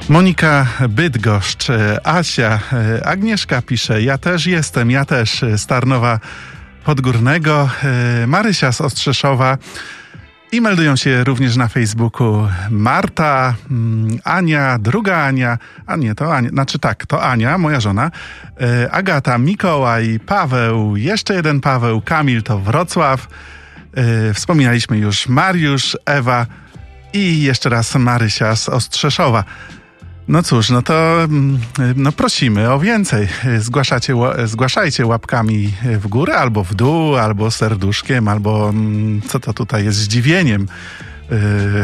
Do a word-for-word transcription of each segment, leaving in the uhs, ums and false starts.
Monika Bydgoszcz, Asia, Agnieszka pisze, ja też jestem, ja też z Tarnowa Podgórnego, Marysia z Ostrzeszowa i meldują się również na Facebooku Marta, Ania, druga Ania, a nie, to Ania, znaczy tak, to Ania, moja żona, Agata, Mikołaj, Paweł, jeszcze jeden Paweł, Kamil to Wrocław, wspominaliśmy już Mariusz, Ewa i jeszcze raz Marysia z Ostrzeszowa. No cóż, no to no prosimy o więcej. Zgłaszacie, zgłaszajcie łapkami w górę, albo w dół, albo serduszkiem, albo co to tutaj jest, zdziwieniem. Yy...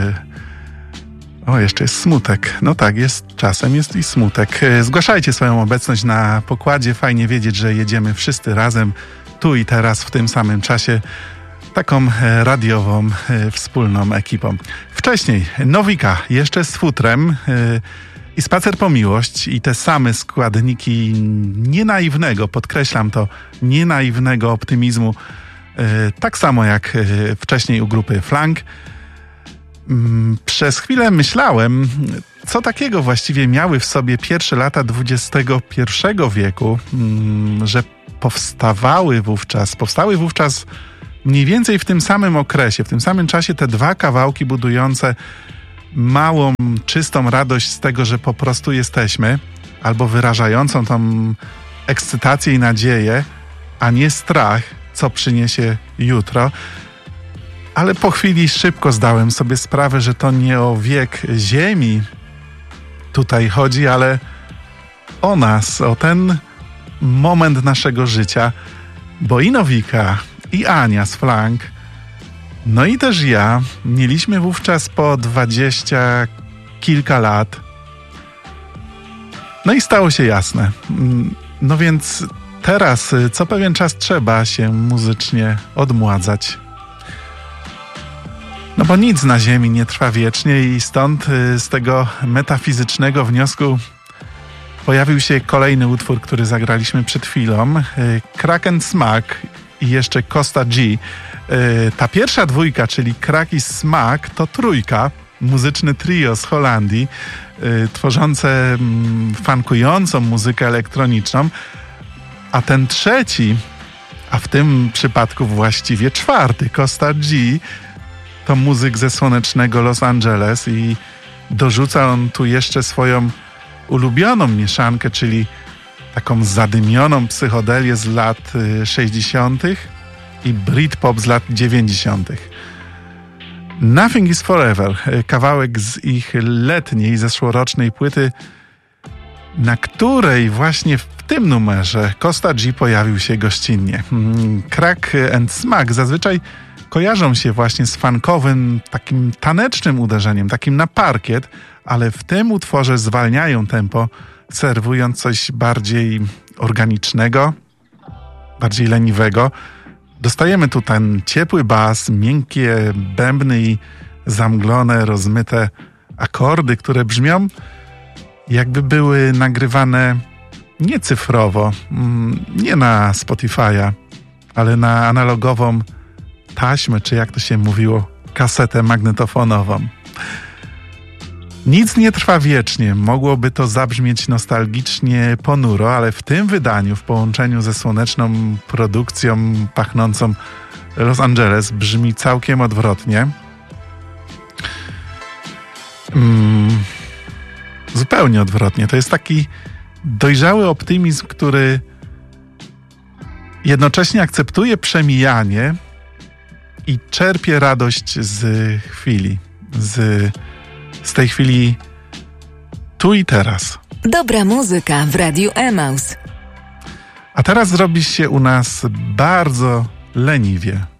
O, jeszcze jest smutek. No tak, jest czasem jest i smutek. Zgłaszajcie swoją obecność na pokładzie. Fajnie wiedzieć, że jedziemy wszyscy razem, tu i teraz, w tym samym czasie. Taką radiową, wspólną ekipą. Wcześniej Nowika, jeszcze z futrem yy, i Spacer po miłość i te same składniki nienaiwnego, podkreślam to, nienaiwnego optymizmu, yy, tak samo jak yy, wcześniej u grupy Flank. Yy, przez chwilę myślałem, co takiego właściwie miały w sobie pierwsze lata dwudziestego pierwszego wieku, yy, że powstawały wówczas, powstały wówczas mniej więcej w tym samym okresie, w tym samym czasie te dwa kawałki budujące małą, czystą radość z tego, że po prostu jesteśmy, albo wyrażającą tą ekscytację i nadzieję, a nie strach, co przyniesie jutro. Ale po chwili szybko zdałem sobie sprawę, że to nie o wiek Ziemi tutaj chodzi, ale o nas, o ten moment naszego życia, bo i Nowika, i Ania z Flank, no i też ja, mieliśmy wówczas po dwadzieścia kilka lat. No i stało się jasne. No więc teraz co pewien czas trzeba się muzycznie odmładzać. No bo nic na ziemi nie trwa wiecznie i stąd z tego metafizycznego wniosku pojawił się kolejny utwór, który zagraliśmy przed chwilą. Crack and Smack i jeszcze Costa G. Ta pierwsza dwójka, czyli Crack i Smack, to trójka, muzyczny trio z Holandii, tworzące funkującą muzykę elektroniczną, a ten trzeci, a w tym przypadku właściwie czwarty, Costa G, to muzyk ze słonecznego Los Angeles i dorzuca on tu jeszcze swoją ulubioną mieszankę, czyli taką zadymioną psychodelię z lat sześćdziesiątych i Britpop z lat dziewięćdziesiątych. Nothing is Forever, kawałek z ich letniej, zeszłorocznej płyty, na której właśnie w tym numerze Costa G pojawił się gościnnie. Crack and Smack zazwyczaj kojarzą się właśnie z funkowym, takim tanecznym uderzeniem, takim na parkiet, ale w tym utworze zwalniają tempo, serwując coś bardziej organicznego, bardziej leniwego. Dostajemy tu ten ciepły bas, miękkie bębny i zamglone, rozmyte akordy, które brzmią jakby były nagrywane nie cyfrowo, nie na Spotify'a, ale na analogową taśmę, czy jak to się mówiło, kasetę magnetofonową. Nic nie trwa wiecznie. Mogłoby to zabrzmieć nostalgicznie ponuro, ale w tym wydaniu, w połączeniu ze słoneczną produkcją pachnącą Los Angeles, brzmi całkiem odwrotnie. Mm, zupełnie odwrotnie. To jest taki dojrzały optymizm, który jednocześnie akceptuje przemijanie i czerpie radość z chwili, z Z tej chwili tu i teraz. Dobra muzyka w Radiu Emaus. A teraz zrobi się u nas bardzo leniwie.